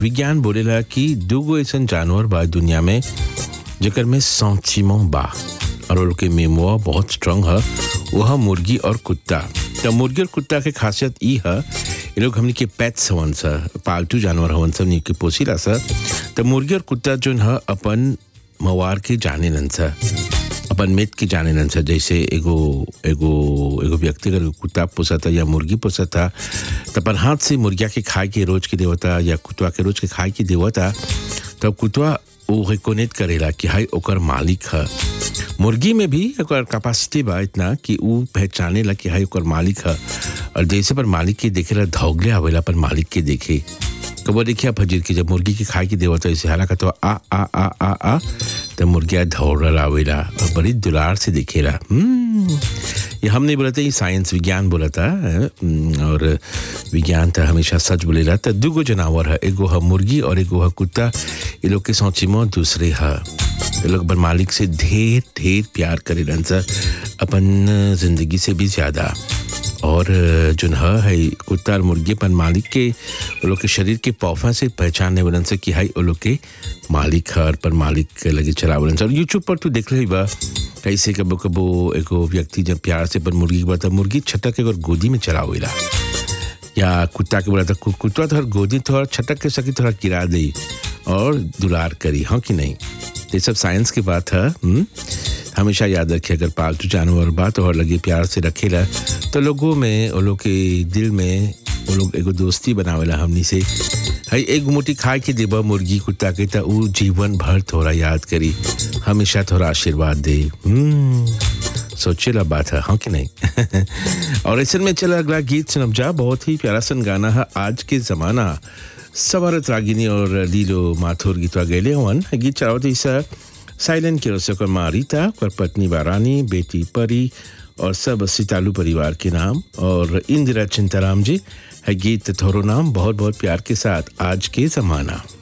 विज्ञान बोलेला कि दूगो ऐसन जानवर बा दुनिया में जेकर में सेंटिमेंट बा और उनके मेमोआ बहुत स्ट्रांग है। वह मुर्गी और कुत्ता। तो मुर्गी और कुत्ता के खासियत ई है, ये लोग हमनी के पेट्स हवन सा, पालतू जानवर हवन सा, हमनी के पोसीला सा। तो मुर्गी और कुत्ता जो है अपन मवार के जाने नन सा, अपन मेट के जाने नन सा। जैसे एगो एगो एगो व्यक्ति अगर कुत्ता पोसता या मुर्गी पोसता तो अपन हाथ से मुर्गिया के खाए के रोज के देवता या कुत्ता के रोज के खाए के देवता, तब कुत्ता वो रिकॉनेक्ट करेला कि हाई ओकर मालिक है। मुर्गी में भी ओकर कैपेसिटी बा इतना कि वो पहचाने ला कि हाई ओकर मालिक है, और जैसे पर मालिक के देखेला धौगले आवेला पर मालिक के देखे। तो वो देखिए फजीर की जब मुर्गी के खाए की देवता ऐसे हाला का तो आ आ आ आ आ तब मुर्गिया धौड़ आवेला और बड़ी दुलार से देखेला। ये हम नहीं बोलते, ये साइंस विज्ञान बोला था। और विज्ञान तो हमेशा सच बोलेला। तो दूगो जनावर है, एगो है मुर्गी और एगो है कुत्ता। ये लोग के सोचिमो दूसरे है, ये लोग अपन मालिक से ढेर ढेर प्यार करे रहन सर, अपन जिंदगी से भी ज़्यादा। और जो है कुत्ता और मुर्गी अपन मालिक के वो लोग के शरीर के पौफा से पहचानने वालन से कि हाई वो लोग के मालिक है और पर मालिक के लगे चलावलन से। और यूट्यूब पर तो देख रही बा कैसे कबो कबो एगो व्यक्ति जब प्यार से पर मुर्गी के बोला मुर्गी छटक के और गोदी में चलावेला, या कुत्ता के बोला था कुत्ता थोड़ा गोदी थोड़ा छटक के सकी थोड़ा गिरा दे और दुलार करी, हाँ कि नहीं। ये सब साइंस की बात है। हमेशा याद रखिए, अगर पालतू जानवर बात और लगे प्यार से रखेला तो लोगों में वो लोग के दिल में वो लोग एगो दोस्ती बनावेला हमनी से। हाई एक मोटी खाए के देबा मुर्गी कुत्ता के तो वो जीवन भर थोड़ा याद करी, हमेशा थोड़ा आशीर्वाद दे। सोचेला बात है, हाँ कि नहीं। और ऐसे में चला अगला गीत सुनब जा, बहुत ही प्यारा सन गाना है आज के ज़माना। सवारत रागिनी और लीलो माथुर गीतवा गैले हवन। गीत चलावत इसा साइलेंट के रसकर मारीता कर पत्नी बारानी, बेटी परी और सब सितालू परिवार के नाम, और इंदिरा चिंताराम जी है गीत थोरो नाम बहुत बहुत प्यार के साथ आज के ज़माना।